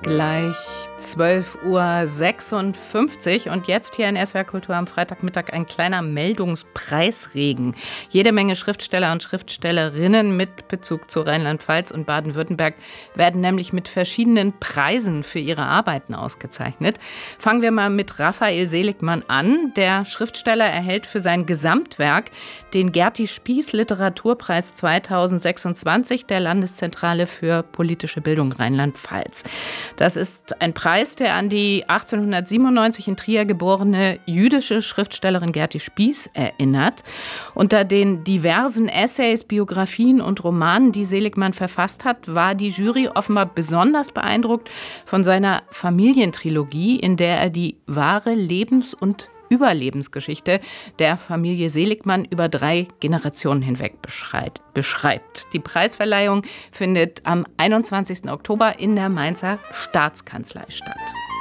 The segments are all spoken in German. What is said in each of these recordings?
Gleich 12:56 Uhr und jetzt hier in SWR Kultur am Freitagmittag ein kleiner Meldungspreisregen. Jede Menge Schriftsteller und Schriftstellerinnen mit Bezug zu Rheinland-Pfalz und Baden-Württemberg werden nämlich mit verschiedenen Preisen für ihre Arbeiten ausgezeichnet. Fangen wir mal mit Raphael Seligmann an. Der Schriftsteller erhält für sein Gesamtwerk den Gerti Spies Literaturpreis 2026 der Landeszentrale für politische Bildung Rheinland-Pfalz. Das ist ein Preis, der an die 1897 in Trier geborene jüdische Schriftstellerin Gerti Spies erinnert. Unter den diversen Essays, Biografien und Romanen, die Seligmann verfasst hat, war die Jury offenbar besonders beeindruckt von seiner Familientrilogie, in der er die wahre Lebens- und Überlebensgeschichte der Familie Seligmann über 3 Generationen hinweg beschreibt. Die Preisverleihung findet am 21. Oktober in der Mainzer Staatskanzlei statt.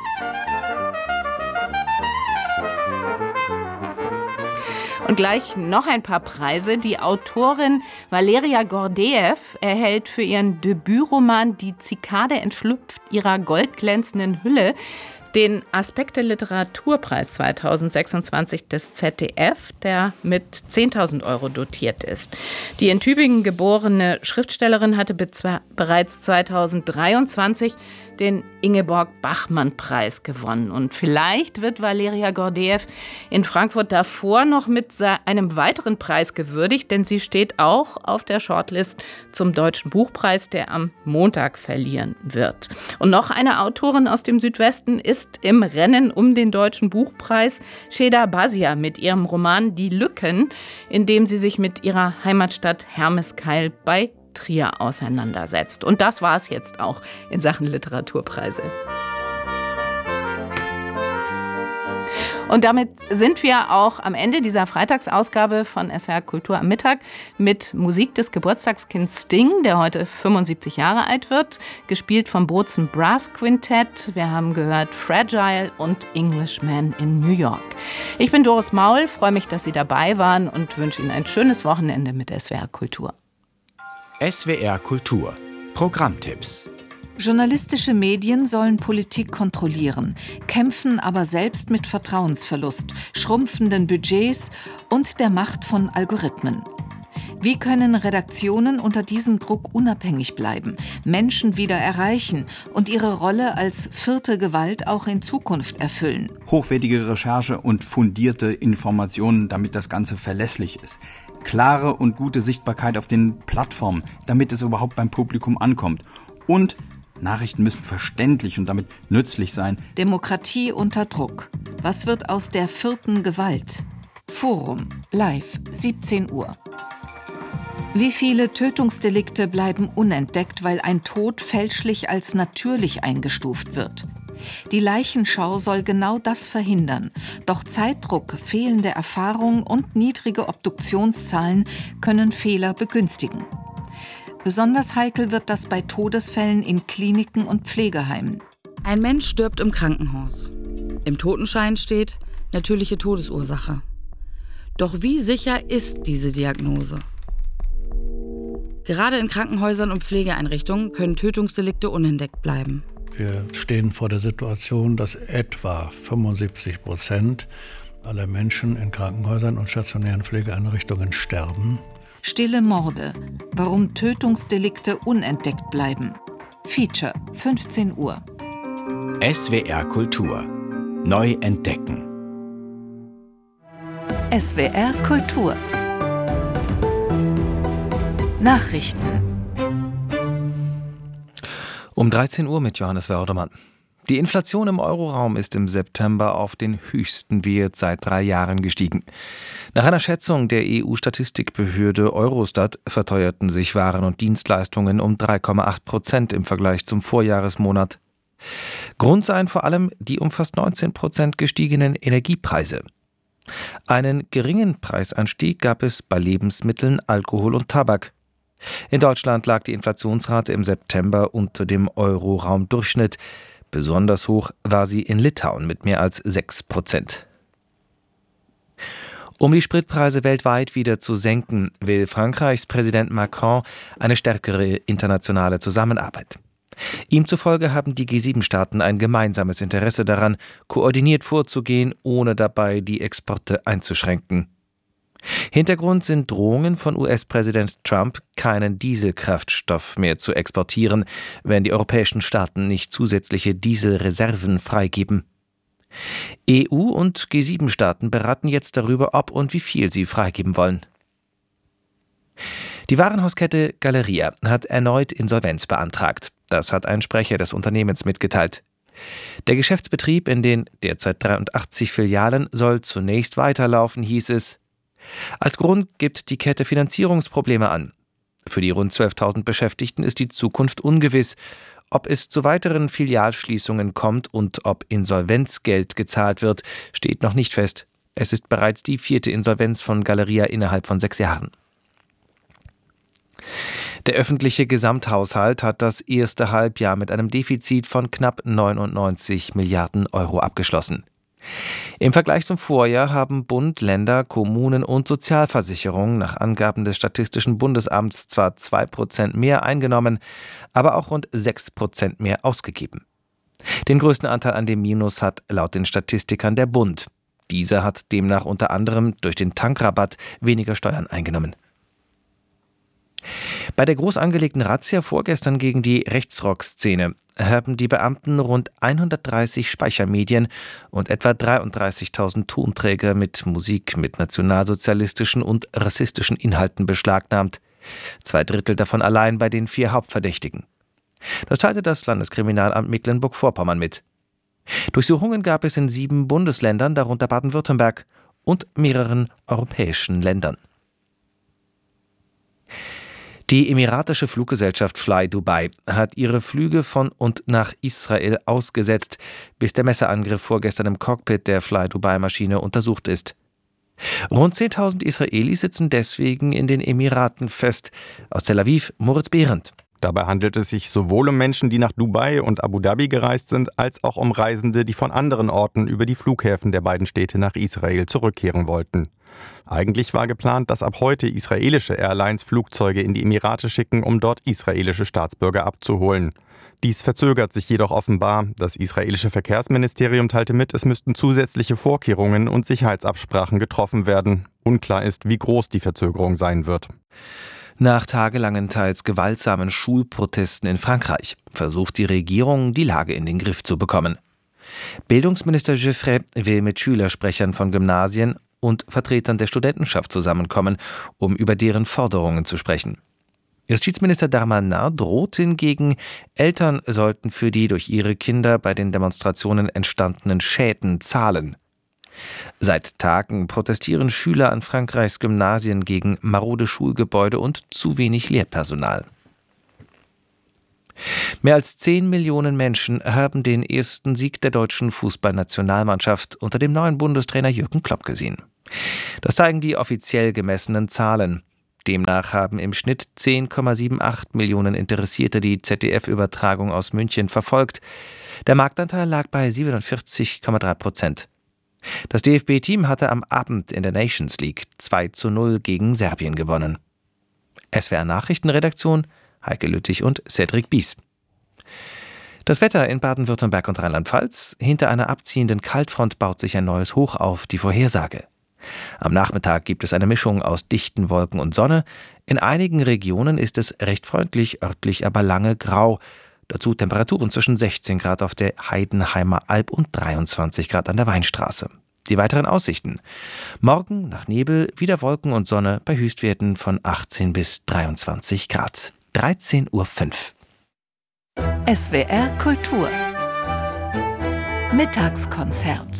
Und gleich noch ein paar Preise. Die Autorin Valeria Gordeev erhält für ihren Debütroman Die Zikade entschlüpft ihrer goldglänzenden Hülle den Aspekte-Literaturpreis 2026 des ZDF, der mit 10.000 € dotiert ist. Die in Tübingen geborene Schriftstellerin hatte bereits 2023 den Ingeborg-Bachmann-Preis gewonnen. Und vielleicht wird Valeria Gordeev in Frankfurt davor noch mit einem weiteren Preis gewürdigt, denn sie steht auch auf der Shortlist zum Deutschen Buchpreis, der am Montag verliehen wird. Und noch eine Autorin aus dem Südwesten ist im Rennen um den Deutschen Buchpreis, Şeda Bazia, mit ihrem Roman Die Lücken, in dem sie sich mit ihrer Heimatstadt Hermeskeil bei Trier auseinandersetzt. Und das war es jetzt auch in Sachen Literaturpreise. Und damit sind wir auch am Ende dieser Freitagsausgabe von SWR Kultur am Mittag mit Musik des Geburtstagskinds Sting, der heute 75 Jahre alt wird, gespielt vom Bozen Brass Quintett. Wir haben gehört Fragile und Englishman in New York. Ich bin Doris Maul, freue mich, dass Sie dabei waren und wünsche Ihnen ein schönes Wochenende mit SWR Kultur. SWR Kultur. Programmtipps. Journalistische Medien sollen Politik kontrollieren, kämpfen aber selbst mit Vertrauensverlust, schrumpfenden Budgets und der Macht von Algorithmen. Wie können Redaktionen unter diesem Druck unabhängig bleiben, Menschen wieder erreichen und ihre Rolle als vierte Gewalt auch in Zukunft erfüllen? Hochwertige Recherche und fundierte Informationen, damit das Ganze verlässlich ist. Klare und gute Sichtbarkeit auf den Plattformen, damit es überhaupt beim Publikum ankommt. Und Nachrichten müssen verständlich und damit nützlich sein. Demokratie unter Druck. Was wird aus der vierten Gewalt? Forum, live, 17 Uhr. Wie viele Tötungsdelikte bleiben unentdeckt, weil ein Tod fälschlich als natürlich eingestuft wird? Die Leichenschau soll genau das verhindern. Doch Zeitdruck, fehlende Erfahrung und niedrige Obduktionszahlen können Fehler begünstigen. Besonders heikel wird das bei Todesfällen in Kliniken und Pflegeheimen. Ein Mensch stirbt im Krankenhaus. Im Totenschein steht natürliche Todesursache. Doch wie sicher ist diese Diagnose? Gerade in Krankenhäusern und Pflegeeinrichtungen können Tötungsdelikte unentdeckt bleiben. Wir stehen vor der Situation, dass etwa 75% aller Menschen in Krankenhäusern und stationären Pflegeeinrichtungen sterben. Stille Morde. Warum Tötungsdelikte unentdeckt bleiben. Feature, 15 Uhr. SWR Kultur. Neu entdecken. SWR Kultur. Nachrichten. Um 13 Uhr mit Johannes Wördemann. Die Inflation im Euroraum ist im September auf den höchsten Wert seit 3 Jahren gestiegen. Nach einer Schätzung der EU-Statistikbehörde Eurostat verteuerten sich Waren und Dienstleistungen um 3,8% im Vergleich zum Vorjahresmonat. Grund seien vor allem die um fast 19% gestiegenen Energiepreise. Einen geringen Preisanstieg gab es bei Lebensmitteln, Alkohol und Tabak. In Deutschland lag die Inflationsrate im September unter dem Euroraum-Durchschnitt. Besonders hoch war sie in Litauen mit mehr als 6%. Um die Spritpreise weltweit wieder zu senken, will Frankreichs Präsident Macron eine stärkere internationale Zusammenarbeit. Ihm zufolge haben die G7-Staaten ein gemeinsames Interesse daran, koordiniert vorzugehen, ohne dabei die Exporte einzuschränken. Hintergrund sind Drohungen von US-Präsident Trump, keinen Dieselkraftstoff mehr zu exportieren, wenn die europäischen Staaten nicht zusätzliche Dieselreserven freigeben. EU und G7-Staaten beraten jetzt darüber, ob und wie viel sie freigeben wollen. Die Warenhauskette Galeria hat erneut Insolvenz beantragt. Das hat ein Sprecher des Unternehmens mitgeteilt. Der Geschäftsbetrieb in den derzeit 83 Filialen soll zunächst weiterlaufen, hieß es. Als Grund gibt die Kette Finanzierungsprobleme an. Für die rund 12.000 Beschäftigten ist die Zukunft ungewiss. Ob es zu weiteren Filialschließungen kommt und ob Insolvenzgeld gezahlt wird, steht noch nicht fest. Es ist bereits die 4. Insolvenz von Galeria innerhalb von 6 Jahren. Der öffentliche Gesamthaushalt hat das erste Halbjahr mit einem Defizit von knapp 99 Milliarden Euro abgeschlossen. Im Vergleich zum Vorjahr haben Bund, Länder, Kommunen und Sozialversicherungen nach Angaben des Statistischen Bundesamts zwar 2% mehr eingenommen, aber auch rund 6% mehr ausgegeben. Den größten Anteil an dem Minus hat laut den Statistikern der Bund. Dieser hat demnach unter anderem durch den Tankrabatt weniger Steuern eingenommen. Bei der groß angelegten Razzia vorgestern gegen die Rechtsrock-Szene haben die Beamten rund 130 Speichermedien und etwa 33.000 Tonträger mit Musik mit nationalsozialistischen und rassistischen Inhalten beschlagnahmt. 2/3 davon allein bei den 4 Hauptverdächtigen. Das teilte das Landeskriminalamt Mecklenburg-Vorpommern mit. Durchsuchungen gab es in 7 Bundesländern, darunter Baden-Württemberg, und mehreren europäischen Ländern. Die emiratische Fluggesellschaft Fly Dubai hat ihre Flüge von und nach Israel ausgesetzt, bis der Messerangriff vorgestern im Cockpit der Fly Dubai-Maschine untersucht ist. Rund 10.000 Israelis sitzen deswegen in den Emiraten fest. Aus Tel Aviv, Moritz Behrendt. Dabei handelt es sich sowohl um Menschen, die nach Dubai und Abu Dhabi gereist sind, als auch um Reisende, die von anderen Orten über die Flughäfen der beiden Städte nach Israel zurückkehren wollten. Eigentlich war geplant, dass ab heute israelische Airlines Flugzeuge in die Emirate schicken, um dort israelische Staatsbürger abzuholen. Dies verzögert sich jedoch offenbar. Das israelische Verkehrsministerium teilte mit, es müssten zusätzliche Vorkehrungen und Sicherheitsabsprachen getroffen werden. Unklar ist, wie groß die Verzögerung sein wird. Nach tagelangen, teils gewaltsamen Schulprotesten in Frankreich versucht die Regierung, die Lage in den Griff zu bekommen. Bildungsminister Giffray will mit Schülersprechern von Gymnasien und Vertretern der Studentenschaft zusammenkommen, um über deren Forderungen zu sprechen. Justizminister Darmanin droht hingegen, Eltern sollten für die durch ihre Kinder bei den Demonstrationen entstandenen Schäden zahlen. Seit Tagen protestieren Schüler an Frankreichs Gymnasien gegen marode Schulgebäude und zu wenig Lehrpersonal. Mehr als 10 Millionen Menschen haben den ersten Sieg der deutschen Fußballnationalmannschaft unter dem neuen Bundestrainer Jürgen Klopp gesehen. Das zeigen die offiziell gemessenen Zahlen. Demnach haben im Schnitt 10,78 Millionen Interessierte die ZDF-Übertragung aus München verfolgt. Der Marktanteil lag bei 47,3%. Das DFB-Team hatte am Abend in der Nations League 2:0 gegen Serbien gewonnen. SWR-Nachrichtenredaktion Heike Lüttich und Cedric Bies. Das Wetter in Baden-Württemberg und Rheinland-Pfalz. Hinter einer abziehenden Kaltfront baut sich ein neues Hoch auf, die Vorhersage. Am Nachmittag gibt es eine Mischung aus dichten Wolken und Sonne. In einigen Regionen ist es recht freundlich, örtlich aber lange grau. Dazu Temperaturen zwischen 16 Grad auf der Heidenheimer Alb und 23 Grad an der Weinstraße. Die weiteren Aussichten. Morgen nach Nebel wieder Wolken und Sonne bei Höchstwerten von 18 bis 23 Grad. 13:05 Uhr. SWR Kultur Mittagskonzert.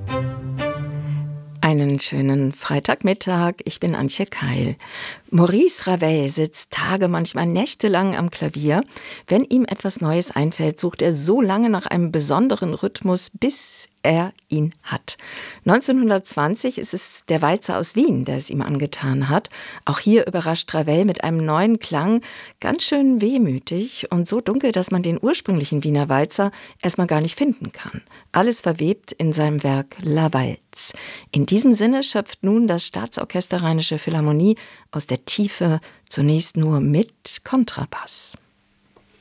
Einen schönen Freitagmittag, ich bin Antje Keil. Maurice Ravel sitzt Tage, manchmal nächtelang am Klavier. Wenn ihm etwas Neues einfällt, sucht er so lange nach einem besonderen Rhythmus, bis er ihn hat. 1920 ist es der Walzer aus Wien, der es ihm angetan hat. Auch hier überrascht Ravel mit einem neuen Klang, ganz schön wehmütig und so dunkel, dass man den ursprünglichen Wiener Walzer erstmal gar nicht finden kann. Alles verwebt in seinem Werk La Valse. In diesem Sinne schöpft nun das Staatsorchester Rheinische Philharmonie aus der Tiefe zunächst nur mit Kontrabass.